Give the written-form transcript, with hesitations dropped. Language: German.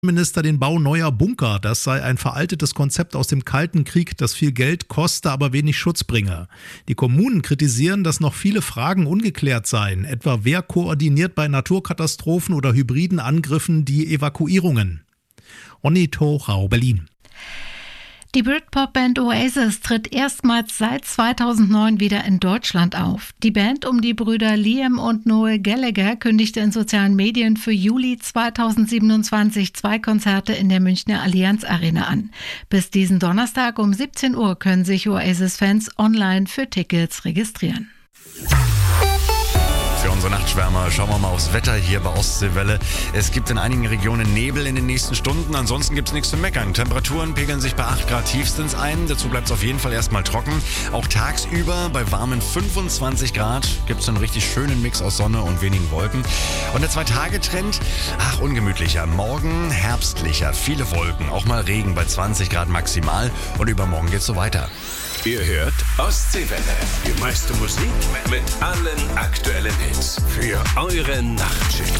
Minister den Bau neuer Bunker. Das sei ein veraltetes Konzept aus dem Kalten Krieg, das viel Geld koste, aber wenig Schutz bringe. Die Kommunen kritisieren, dass noch viele Fragen ungeklärt seien. Etwa wer koordiniert bei Naturkatastrophen oder hybriden Angriffen die Evakuierungen? Onni Tochau, Berlin. Die Britpop-Band Oasis tritt erstmals seit 2009 wieder in Deutschland auf. Die Band um die Brüder Liam und Noel Gallagher kündigte in sozialen Medien für Juli 2027 2 Konzerte in der Münchner Allianz Arena an. Bis diesen Donnerstag um 17 Uhr können sich Oasis-Fans online für Tickets registrieren. Für unsere Nachtschwärmer schauen wir mal aufs Wetter hier bei Ostseewelle. Es gibt in einigen Regionen Nebel in den nächsten Stunden. Ansonsten gibt es nichts zu meckern. Temperaturen pegeln sich bei 8 Grad tiefstens ein. Dazu bleibt es auf jeden Fall erstmal trocken. Auch tagsüber bei warmen 25 Grad gibt es einen richtig schönen Mix aus Sonne und wenigen Wolken. Und der 2-Tage-Trend, ungemütlicher. Morgen herbstlicher, viele Wolken, auch mal Regen bei 20 Grad maximal. Und übermorgen geht's so weiter. Ihr hört Ostseewelle. Die meiste Musik mit allen aktuellen Hits für eure Nachtschicht.